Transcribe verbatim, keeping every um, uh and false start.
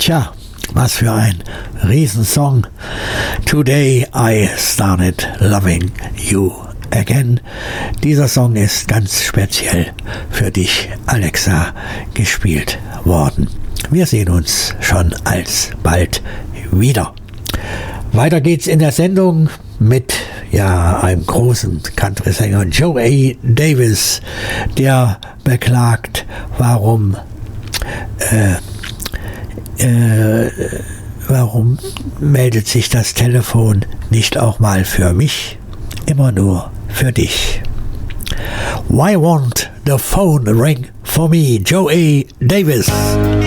Tja, was für ein Riesensong. Today I started loving you again. Dieser Song ist ganz speziell für dich, Alexa, gespielt worden. Wir sehen uns schon alsbald wieder. Weiter geht's in der Sendung mit ja, einem großen Country-Sänger, Joey Davis, der beklagt, warum äh, äh, warum meldet sich das Telefon nicht auch mal für mich, immer nur für dich. Why won't the phone ring for me, Joey Davis?